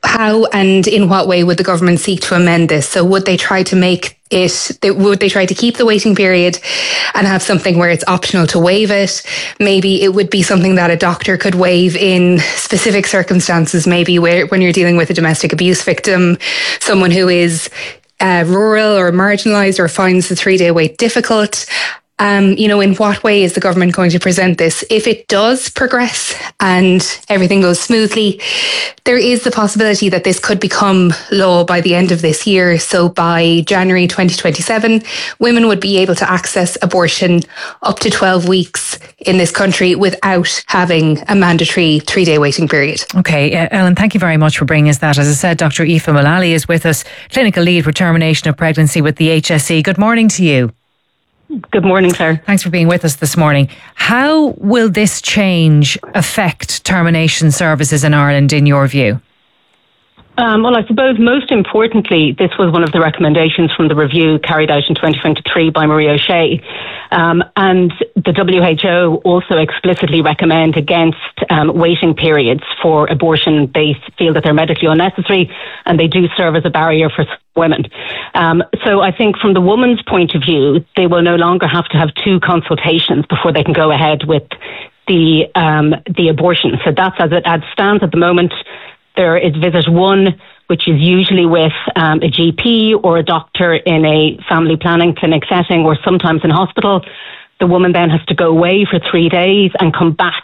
How and in what way would the government seek to amend this? So would they try to would they try to keep the waiting period and have something where it's optional to waive it? Maybe it would be something that a doctor could waive in specific circumstances, maybe when you're dealing with a domestic abuse victim, someone who is rural or marginalised or finds the 3-day wait difficult. In what way is the government going to present this? If it does progress and everything goes smoothly, there is the possibility that this could become law by the end of this year. So by January 2027, women would be able to access abortion up to 12 weeks in this country without having a mandatory 3-day waiting period. Okay, Ellen, thank you very much for bringing us that. As I said, Dr. Aoife Mullally is with us, clinical lead for termination of pregnancy with the HSE. Good morning to you. Good morning, Claire. Thanks for being with us this morning. How will this change affect termination services in Ireland, in your view? Well, I suppose most importantly, this was one of the recommendations from the review carried out in 2023 by Marie O'Shea. And the WHO also explicitly recommend against waiting periods for abortion. They feel that they're medically unnecessary and they do serve as a barrier for women. So I think from the woman's point of view, they will no longer have to have 2 consultations before they can go ahead with the abortion. So that's as it stands at the moment. There is visit 1, which is usually with a GP or a doctor in a family planning clinic setting or sometimes in hospital. The woman then has to go away for 3 days and come back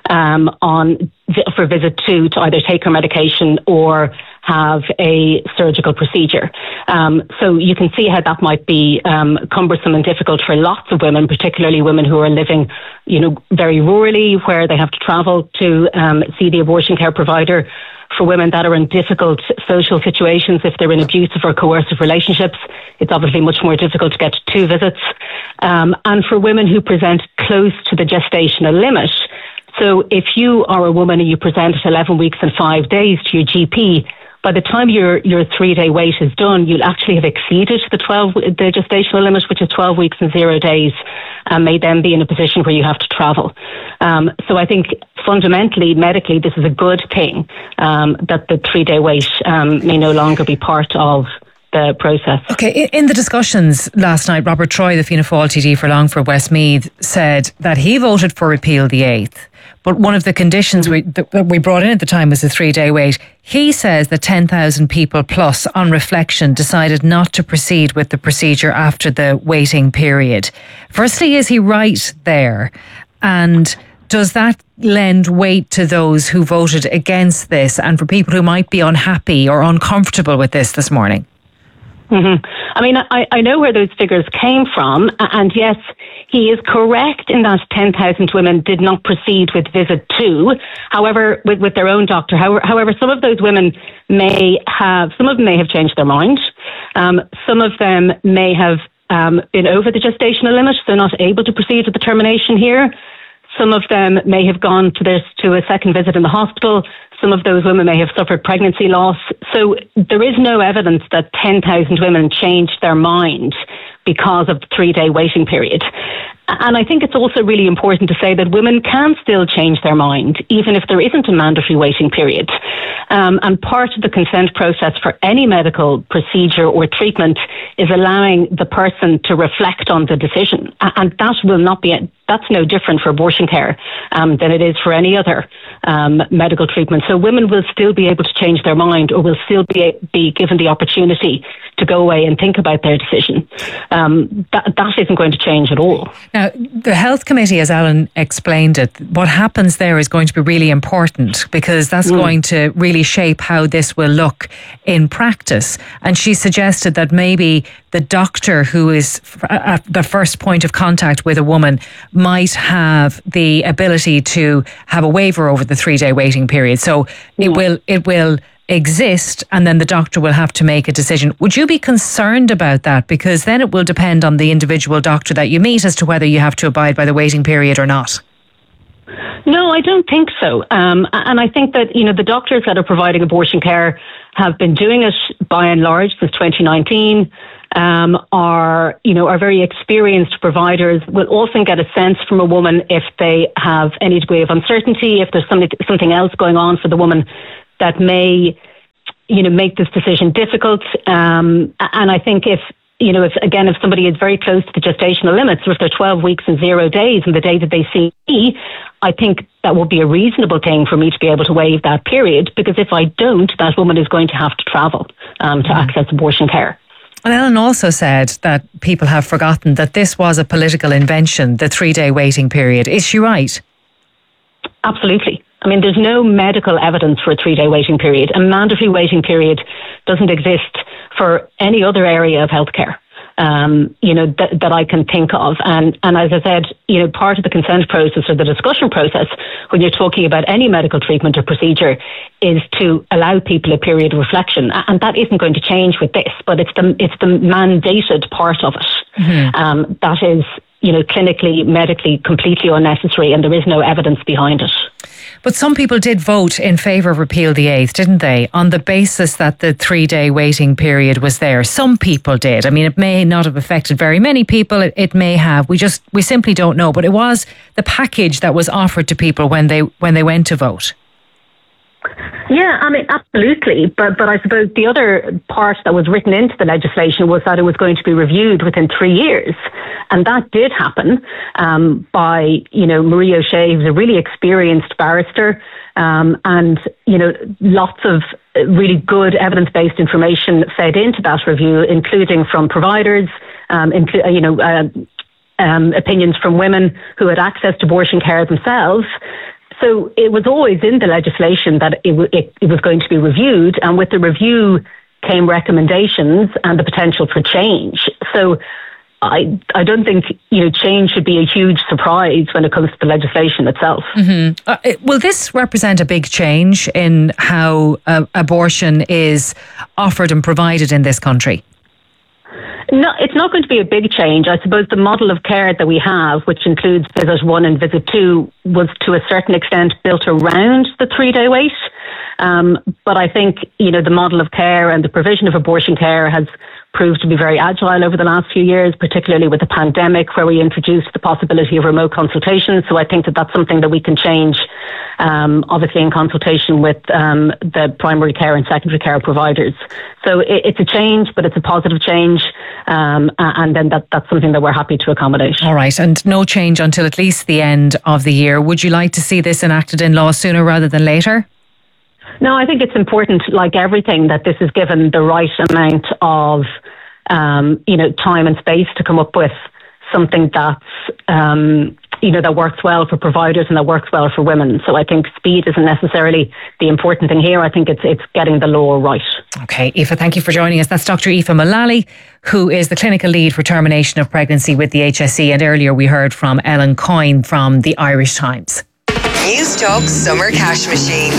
for visit 2 to either take her medication or have a surgical procedure. So you can see how that might be cumbersome and difficult for lots of women, particularly women who are living, very rurally, where they have to travel to see the abortion care provider. For women that are in difficult social situations, if they're in abusive or coercive relationships, it's obviously much more difficult to get 2 visits. And for women who present close to the gestational limit, so if you are a woman and you present at 11 weeks and 5 days to your GP, by the time your 3-day wait is done, you'll actually have exceeded the gestational limit, which is 12 weeks and 0 days, and may then be in a position where you have to travel. So I think fundamentally, medically, this is a good thing, that the 3-day wait may no longer be part of the process. Okay, in the discussions last night, Robert Troy, the Fianna Fáil TD for Longford Westmeath, said that he voted for repeal the 8th. But one of the conditions that we brought in at the time was a 3-day wait. He says that 10,000 people plus, on reflection, decided not to proceed with the procedure after the waiting period. Firstly, is he right there? And does that lend weight to those who voted against this and for people who might be unhappy or uncomfortable with this morning? Mm-hmm. I mean, I know where those figures came from, and yes, he is correct in that 10,000 women did not proceed with visit 2, however, with their own doctor. However, some of those women may have changed their mind. Some of them may have been over the gestational limit, so not able to proceed with the termination here. Some of them may have gone to a second visit in the hospital. Some of those women may have suffered pregnancy loss. So there is no evidence that 10,000 women changed their mind because of the 3-day waiting period. And I think it's also really important to say that women can still change their mind, even if there isn't a mandatory waiting period. And part of the consent process for any medical procedure or treatment is allowing the person to reflect on the decision. And that's no different for abortion care than it is for any other medical treatment. So women will still be able to change their mind, or will still be given the opportunity to go away and think about their decision. That isn't going to change at all. Now, the Health Committee, as Alan explained it, what happens there is going to be really important, because that's going to really shape how this will look in practice. And she suggested that maybe the doctor who is at the first point of contact with a woman might have the ability to have a waiver over the 3-day waiting period. So it will exist, and then the doctor will have to make a decision. Would you be concerned about that? Because then it will depend on the individual doctor that you meet as to whether you have to abide by the waiting period or not. No, I don't think so. And I think that, the doctors that are providing abortion care have been doing it by and large since 2019. Are very experienced providers, will often get a sense from a woman if they have any degree of uncertainty, if there's something else going on for the woman that may make this decision difficult. And I think if somebody is very close to the gestational limits, or if they're 12 weeks and 0 days and the day that they see me, I think that would be a reasonable thing for me to be able to waive that period, because if I don't, that woman is going to have to travel to access abortion care. And Ellen also said that people have forgotten that this was a political invention, the 3-day waiting period. Is she right? Absolutely. I mean, there's no medical evidence for a 3-day waiting period. A mandatory waiting period doesn't exist for any other area of healthcare, that I can think of. And as I said, part of the consent process or the discussion process when you're talking about any medical treatment or procedure is to allow people a period of reflection. And that isn't going to change with this, but it's the mandated part of it. That is, clinically, medically, completely unnecessary, and there is no evidence behind it. But some people did vote in favour of repeal the 8th, didn't they? On the basis that the 3-day waiting period was there. Some people did. I mean, it may not have affected very many people. It may have. We simply don't know. But it was the package that was offered to people when they went to vote. Yeah, I mean, absolutely. But I suppose the other part that was written into the legislation was that it was going to be reviewed within 3 years. And that did happen by, Marie O'Shea, who's a really experienced barrister, and, lots of really good evidence-based information fed into that review, including from providers, opinions from women who had access to abortion care themselves. So it was always in the legislation that it was going to be reviewed, and with the review came recommendations and the potential for change. So I don't think change should be a huge surprise when it comes to the legislation itself. Will this represent a big change in how abortion is offered and provided in this country? No, it's not going to be a big change. I suppose the model of care that we have, which includes visit 1 and visit 2, was to a certain extent built around the 3-day wait. But I think, the model of care and the provision of abortion care has proved to be very agile over the last few years, particularly with the pandemic, where we introduced the possibility of remote consultation. So I think that that's something that we can change, obviously in consultation with the primary care and secondary care providers. So it's a change, but it's a positive change. And then that's something that we're happy to accommodate. All right. And no change until at least the end of the year. Would you like to see this enacted in law sooner rather than later? No, I think it's important, like everything, that this is given the right amount of, time and space to come up with something that's, that works well for providers and that works well for women. So I think speed isn't necessarily the important thing here. I think it's getting the law right. Okay, Aoife, thank you for joining us. That's Dr. Aoife Mullally, who is the clinical lead for termination of pregnancy with the HSE. And earlier we heard from Ellen Coyne from the Irish Times. Newstalk Summer Cash Machine.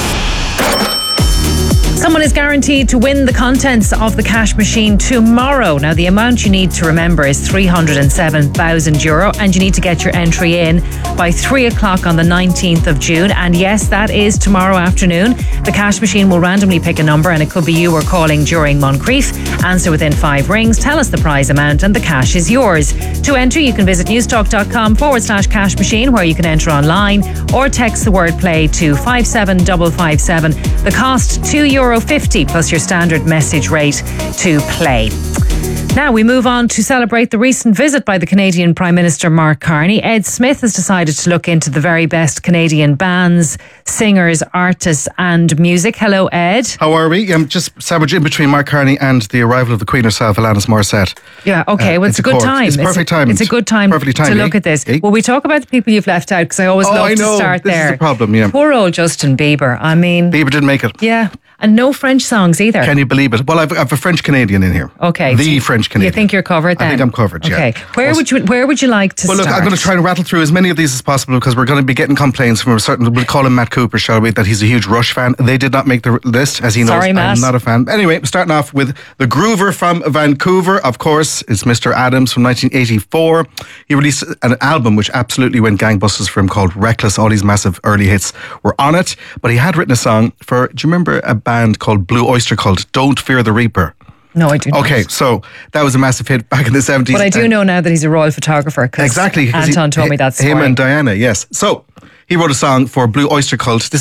Someone is guaranteed to win the contents of the cash machine tomorrow. Now, the amount you need to remember is €307,000, and you need to get your entry in by 3 o'clock on the 19th of June. And yes, that is tomorrow afternoon. The cash machine will randomly pick a number, and it could be you or calling during Moncrief. Answer within 5 rings, tell us the prize amount, and the cash is yours. To enter, you can visit newstalk.com/cash machine, where you can enter online, or text the word play to 57557. The cost €2.50 plus your standard message rate to play. Now we move on to celebrate the recent visit by the Canadian Prime Minister Mark Carney. Ed Smith has decided to look into the very best Canadian bands, singers, artists and music. Hello, Ed. How are we? I'm just sandwiched in between Mark Carney and the arrival of the Queen herself, Alanis Morissette. Yeah, okay. Well, it's a good time. It's perfect time. It's a good time to look at this. Will we talk about the people you've left out? Because I always love to start there. This is the problem, yeah. Poor old Justin Bieber. I mean... Bieber didn't make it. Yeah. And no French songs either. Can you believe it? Well, I've a French Canadian in here. Okay. The French Canadian. You think you're covered then? I think I'm covered, yeah. Okay. Where would you like to start? Well, look, I'm going to try and rattle through as many of these as possible, because we're going to be getting complaints from a certain, we'll call him Matt Cooper, shall we, that he's a huge Rush fan. They did not make the list, as he knows. Sorry, Matt. I'm not a fan. Anyway, starting off with the Groover from Vancouver, of course, is Mr. Adams from 1984. He released an album which absolutely went gangbusters for him called Reckless. All these massive early hits were on it. But he had written a song for, do you remember a band called Blue Oyster called Don't Fear the Reaper? No, I do not. Okay, so that was a massive hit back in the 70s. But I do know now that he's a royal photographer. Exactly. Anton told me that story. Him and Diana, yes. So he wrote a song for Blue Oyster Cult. This is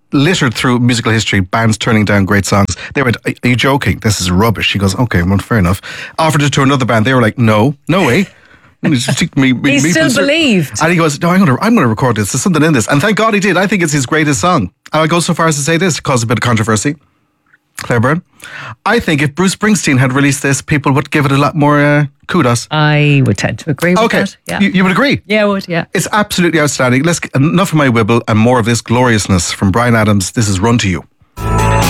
littered through musical history, bands turning down great songs. They went, "Are you joking? This is rubbish." He goes, "Okay, well, fair enough." Offered it to another band. They were like, "No way." He still believed. And he goes, "No, I'm going to record this. There's something in this." And thank God he did. I think it's his greatest song. And I go so far as to say this, caused a bit of controversy. Claire Byrne, I think if Bruce Springsteen had released this, people would give it a lot more kudos. I would tend to agree with that. Yeah. You would agree? Yeah, I would, yeah. It's absolutely outstanding. Let's enough of my wibble and more of this gloriousness from Bryan Adams. This is Run to You.